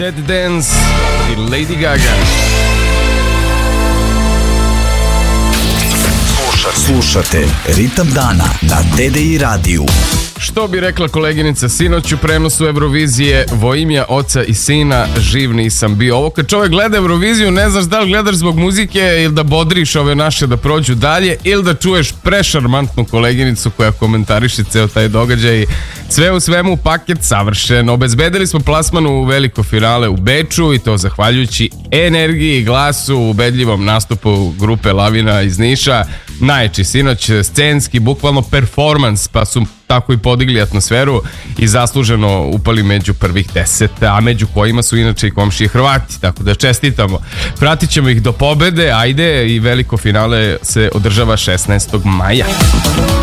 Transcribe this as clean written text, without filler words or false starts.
Dead Dance i Lady Gaga. Slušate Ritam dana na TDI radiju. Što bi rekla koleginica, sinoć u prenosu Eurovizije vo imja oca i sina živ nisam bio. Ovo kad čovjek gleda Euroviziju, ne znaš da li gledaš zbog muzike ili da bodriš ove naše da prođu dalje ili da čuješ prešarmantnu koleginicu koja komentariše ceo taj događaj. Sve u svemu paket savršen. Obezbedili smo plasman u veliko finale u Beču i to zahvaljujući energiji i glasu, ubedljivom nastupu grupe Lavina iz Niša. Najjači sinoć, scenski, bukvalno performans, pa su tako i podigli atmosferu i zasluženo upali među prvih 10, a među kojima su inače i komšije Hrvati, tako da čestitamo. Pratit ćemo ih do pobede, ajde, i veliko finale se održava 16. maja.